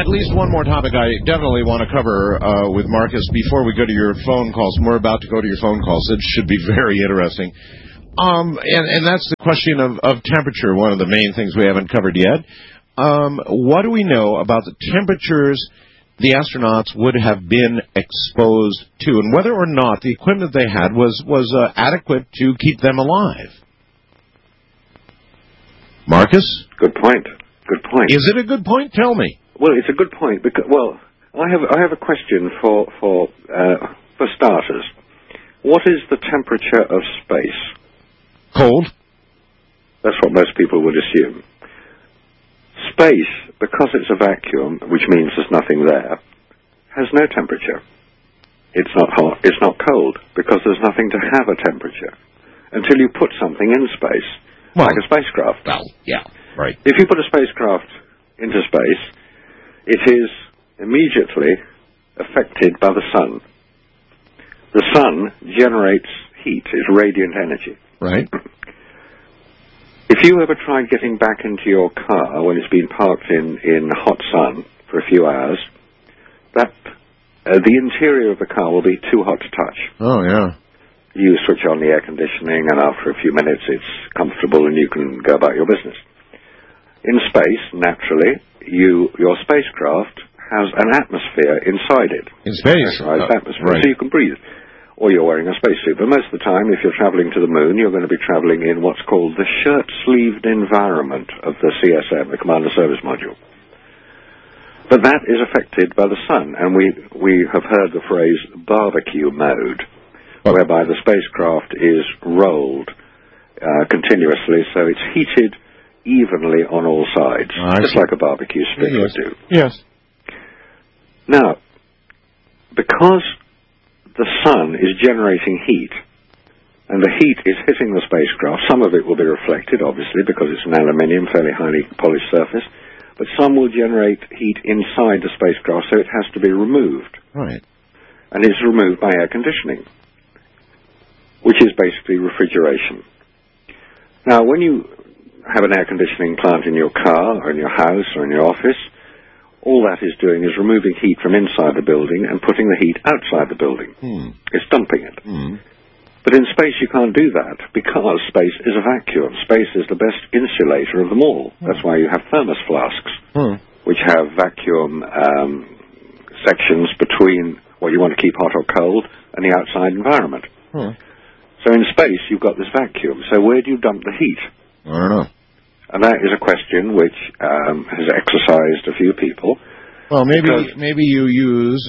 at least one more topic I definitely want to cover with Marcus before we go to your phone calls. And we're about to go to your phone calls. It should be very interesting. And that's the question of temperature, one of the main things we haven't covered yet. What do we know about the temperatures the astronauts would have been exposed to, and whether or not the equipment they had was adequate to keep them alive? Marcus? Good point. Good point. Is it a good point? Tell me. Well, it's a good point because, well, I have a question for starters. What is the temperature of space? Cold. That's what most people would assume. Space, because it's a vacuum, which means there's nothing there, has no temperature. It's not hot, it's not cold, because there's nothing to have a temperature until you put something in space, like a spacecraft. Well, yeah, right. If you put a spacecraft into space, it is immediately affected by the sun. The sun generates heat, it's radiant energy. Right. If you ever try getting back into your car when it's been parked in hot sun for a few hours, that the interior of the car will be too hot to touch. Oh, yeah. You switch on the air conditioning, and after a few minutes it's comfortable and you can go about your business. In space, naturally, your spacecraft has an atmosphere inside it. In space? Atmosphere, right. So you can breathe. Or you're wearing a spacesuit. But most of the time, if you're traveling to the moon, you're going to be traveling in what's called the shirt-sleeved environment of the CSM, the Commander Service Module. But that is affected by the sun, and we have heard the phrase barbecue mode, whereby the spacecraft is rolled continuously, so it's heated evenly on all sides, just like a barbecue spit would do. Yes. Now, because the sun is generating heat, and the heat is hitting the spacecraft. Some of it will be reflected, obviously, because it's an aluminium, fairly highly polished surface, but some will generate heat inside the spacecraft, so it has to be removed. Right. And it's removed by air conditioning, which is basically refrigeration. Now, when you have an air conditioning plant in your car, or in your house, or in your office, all that is doing is removing heat from inside the building and putting the heat outside the building. It's dumping it. But in space you can't do that because space is a vacuum. Space is the best insulator of them all. That's why you have thermos flasks, which have vacuum sections between what you want to keep hot or cold and the outside environment. So in space you've got this vacuum. So where do you dump the heat? I don't know. And that is a question which has exercised a few people. Well, maybe you use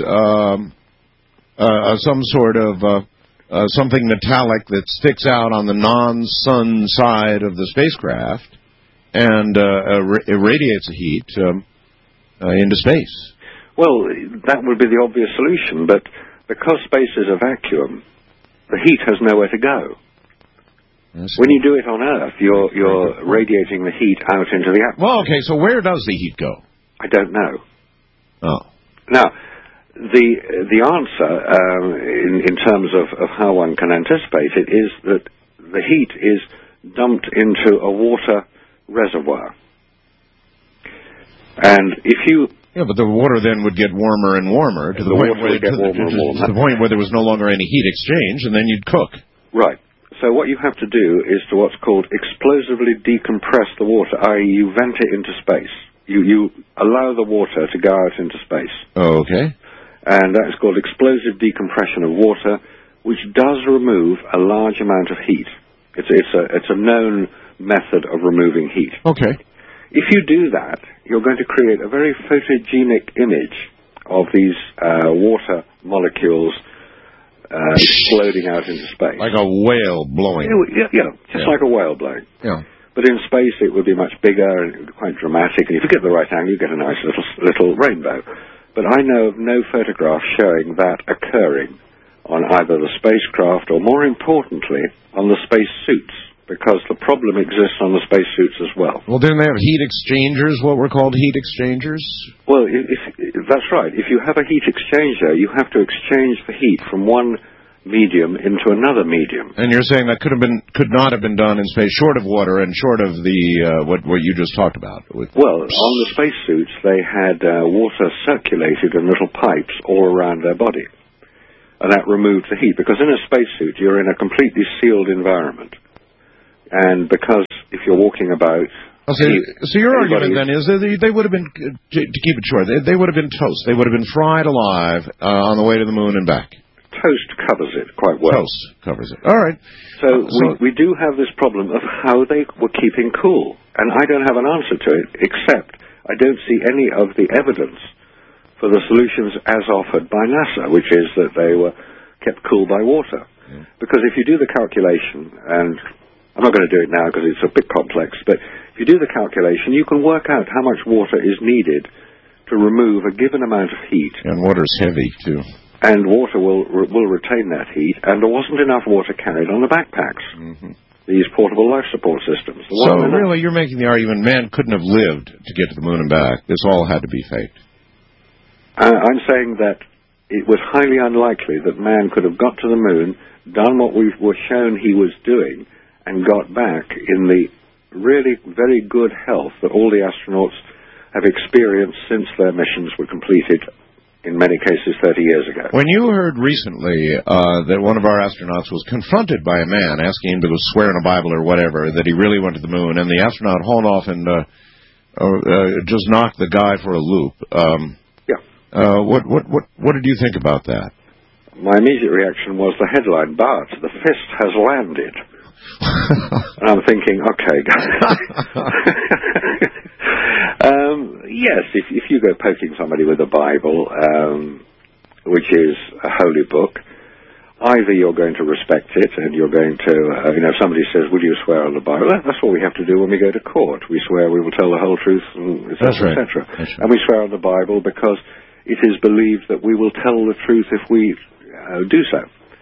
some sort of something metallic that sticks out on the non-sun side of the spacecraft and irradiates the heat into space. Well, that would be the obvious solution, but because space is a vacuum, the heat has nowhere to go. When you do it on Earth, you're radiating the heat out into the atmosphere. Well, okay, so where does the heat go? I don't know. Oh. Now, the answer, in terms of how one can anticipate it, is that the heat is dumped into a water reservoir. And if you... Yeah, but the water then would get warmer and warmer to the point where there was no longer any heat exchange, and then you'd cook. Right. So what you have to do is to what's called explosively decompress the water, i.e. you vent it into space. You allow the water to go out into space. Oh, okay. And that is called explosive decompression of water, which does remove a large amount of heat. It's a known method of removing heat. Okay. If you do that, you're going to create a very photogenic image of these water molecules exploding out into space. Like a whale blowing. Just like a whale blowing. Yeah. But in space it would be much bigger and quite dramatic, and if you get the right angle you get a nice little rainbow. But I know of no photograph showing that occurring on either the spacecraft or, more importantly, on the space suits, because the problem exists on the space suits as well. Well, didn't they have heat exchangers, what were called heat exchangers? Well, that's right. If you have a heat exchanger, you have to exchange the heat from one medium into another medium. And you're saying that could not have been done in space, short of water and short of the what you just talked about. Well, on the spacesuits, they had water circulated in little pipes all around their body. And that removed the heat, because in a spacesuit, you're in a completely sealed environment. And because if you're walking about... So your argument then is that they would have been, to keep it short, they would have been toast. They would have been fried alive on the way to the moon and back. Toast covers it quite well. Toast covers it. All right. So we do have this problem of how they were keeping cool. And I don't have an answer to it, except I don't see any of the evidence for the solutions as offered by NASA, which is that they were kept cool by water. Yeah. Because if you do the calculation, and I'm not going to do it now because it's a bit complex, but if you do the calculation, you can work out how much water is needed to remove a given amount of heat. And water's heavy, too. And water will retain that heat, and there wasn't enough water carried on the backpacks. Mm-hmm. These portable life support systems. So really, you're making the argument man couldn't have lived to get to the moon and back. This all had to be faked. I'm saying that it was highly unlikely that man could have got to the moon, done what we were shown he was doing, and got back in the really very good health that all the astronauts have experienced since their missions were completed, in many cases 30 years ago. When you heard recently that one of our astronauts was confronted by a man asking him to swear in a Bible or whatever that he really went to the moon, and the astronaut hauled off and just knocked the guy for a loop. What did you think about that? My immediate reaction was the headline, "Bart, the fist has landed." And I'm thinking, okay, yes, if you go poking somebody with a Bible, which is a holy book, either you're going to respect it and you're going to, if somebody says, "Will you swear on the Bible?" That's what we have to do when we go to court. We swear we will tell the whole truth, and et cetera, et cetera. Right. And we swear on the Bible because it is believed that we will tell the truth if we do so.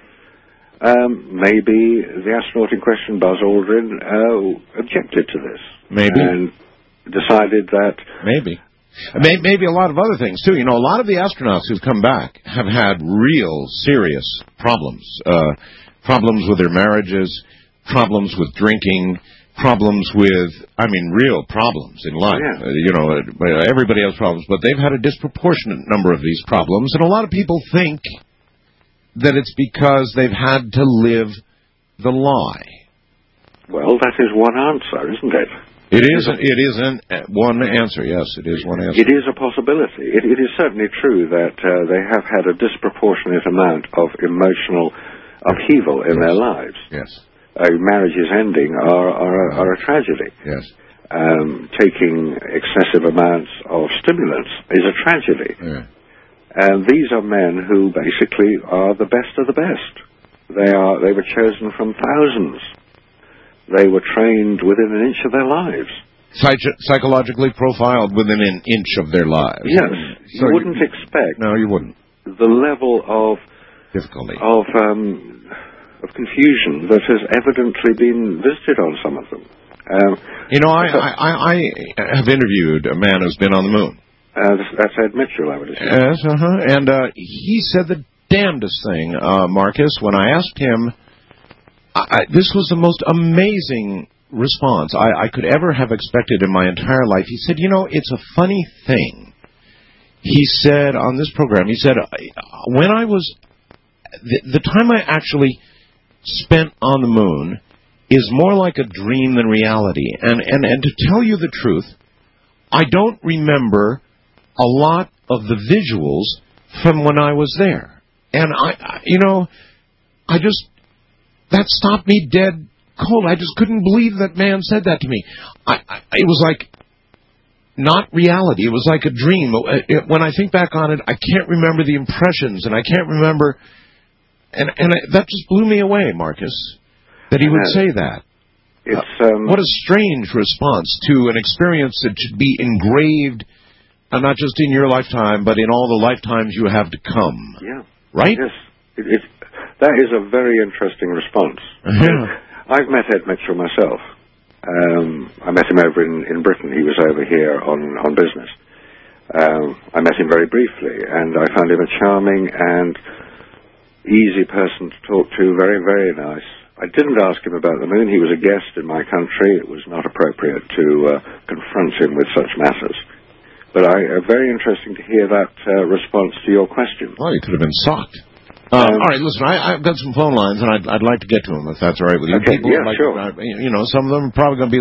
Maybe the astronaut in question, Buzz Aldrin, objected to this. Maybe. And decided that... Maybe a lot of other things, too. You know, a lot of the astronauts who've come back have had real serious problems. Problems with their marriages, problems with drinking, problems with, real problems in life. Yeah. Everybody has problems, but they've had a disproportionate number of these problems, and a lot of people think that it's because they've had to live the lie. Well, that is one answer, isn't it? It is one answer, yes, it is one answer. It is a possibility. It is certainly true that they have had a disproportionate amount of emotional upheaval in their lives. Yes. Marriages ending are a tragedy. Yes. Taking excessive amounts of stimulants is a tragedy. Yeah. And these are men who basically are the best of the best. They were chosen from thousands. They were trained within an inch of their lives. Psychologically profiled within an inch of their lives. Yes. You wouldn't expect. No, you wouldn't. The level of difficulty, of confusion that has evidently been visited on some of them. I have interviewed a man who's been on the moon. That's Ed Mitchell, I would assume. Yes, and he said the damnedest thing, Marcus, when I asked him. This was the most amazing response I could ever have expected in my entire life. He said, it's a funny thing. He said on this program, when I was, the time I actually spent on the moon is more like a dream than reality. And to tell you the truth, I don't remember a lot of the visuals from when I was there. And that stopped me dead cold. I just couldn't believe that man said that to me. It was like not reality. It was like a dream. When I think back on it, I can't remember the impressions, and I can't remember... And that just blew me away, Marcus, that he would say that. What a strange response to an experience that should be engraved, not just in your lifetime, but in all the lifetimes you have to come. Yeah. Right? Yes. That is a very interesting response. Yeah. I've met Ed Mitchell myself. I met him over in Britain. He was over here on business. I met him very briefly, and I found him a charming and easy person to talk to, very, very nice. I didn't ask him about the moon. He was a guest in my country. It was not appropriate to confront him with such matters. But very interesting to hear that response to your question. Well, he could have been socked. All right, listen, I've got some phone lines, and I'd like to get to them, if that's all right with you. Okay, People yeah, like, sure. Some of them are probably going to be